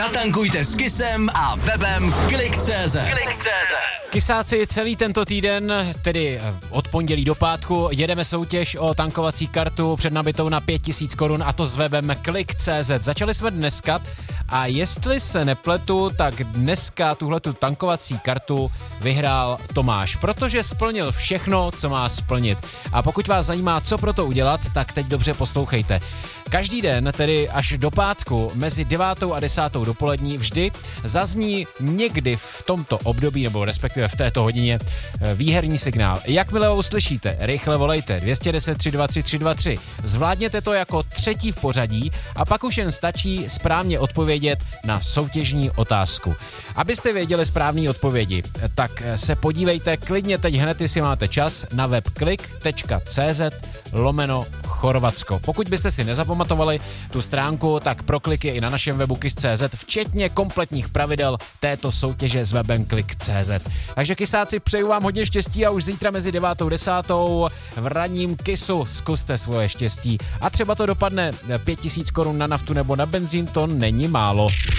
Natankujte s Kissem a webem Klik.cz. Kysáci, celý tento týden, tedy od pondělí do pátku, jedeme soutěž o tankovací kartu před nabitou na 5000 korun, a to s webem Klik.cz. Začali jsme dneska a jestli se nepletu, tak dneska tuhletu tankovací kartu vyhrál Tomáš, protože splnil všechno, co má splnit. A pokud vás zajímá, co pro to udělat, tak teď dobře poslouchejte. Každý den, tedy až do pátku, mezi 9. a 10. dopolední vždy zazní někdy v tomto období, nebo respektive v této hodině, výherní signál. Jakmile ho uslyšíte, rychle volejte 210 323 323. Zvládněte to jako třetí v pořadí a pak už jen stačí správně odpovědět na soutěžní otázku. Abyste věděli správné odpovědi, tak se podívejte klidně teď hned, jestli máte čas, na web klik.cz/Chorvatsko. Pokud byste si nezapamatovali tu stránku, tak pro klik je i na našem webu kiss.cz, včetně kompletních pravidel této soutěže s webem Klik.cz. Takže kysáci, přeju vám hodně štěstí a už zítra mezi 9. a 10. v ranním Kissu zkuste svoje štěstí. A třeba to dopadne 5000 korun na naftu nebo na benzín, to není málo.